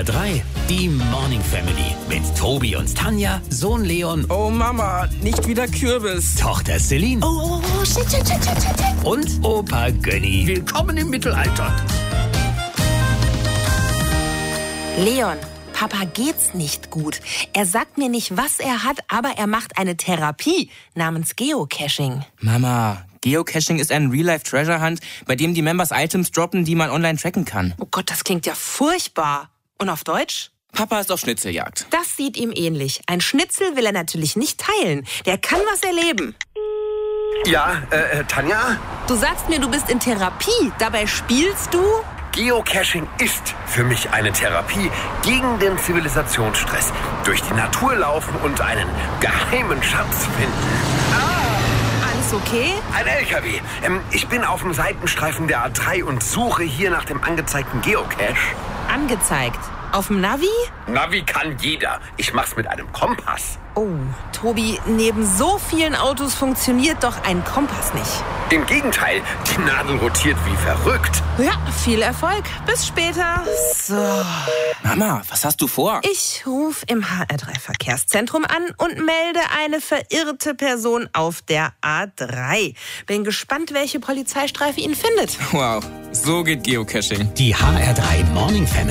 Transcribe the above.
HR3, die Morning Family mit Tobi und Tanja, Sohn Leon. Oh Mama, nicht wieder Kürbis. Tochter Celine. Oh, shit. Und Opa Gönni. Willkommen im Mittelalter. Leon, Papa geht's nicht gut. Er sagt mir nicht, was er hat, aber er macht eine Therapie namens Geocaching. Mama, Geocaching ist ein Real-Life-Treasure-Hunt, bei dem die Members Items droppen, die man online tracken kann. Oh Gott, das klingt ja furchtbar. Und auf Deutsch? Papa ist auf Schnitzeljagd. Das sieht ihm ähnlich. Ein Schnitzel will er natürlich nicht teilen. Der kann was erleben. Ja, Tanja? Du sagst mir, du bist in Therapie. Dabei spielst du? Geocaching ist für mich eine Therapie gegen den Zivilisationsstress. Durch die Natur laufen und einen geheimen Schatz finden. Alles okay? Ein LKW. Ich bin auf dem Seitenstreifen der A3 und suche hier nach dem angezeigten Geocache. Angezeigt. Auf dem Navi? Navi kann jeder. Ich mach's mit einem Kompass. Oh, Tobi, neben so vielen Autos funktioniert doch ein Kompass nicht. Im Gegenteil, die Nadel rotiert wie verrückt. Ja, viel Erfolg. Bis später. So. Mama, was hast du vor? Ich rufe im HR3-Verkehrszentrum an und melde eine verirrte Person auf der A3. Bin gespannt, welche Polizeistreife ihn findet. Wow, so geht Geocaching. Die HR3 Morning Family.